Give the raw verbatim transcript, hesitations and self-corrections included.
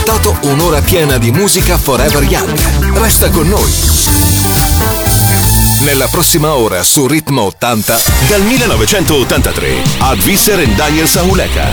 ascoltato un'ora piena di musica Forever Young. Resta con noi. Nella prossima ora su Ritmo ottanta, dal millenovecentottantatré, Advisser e Daniel Sahuleka.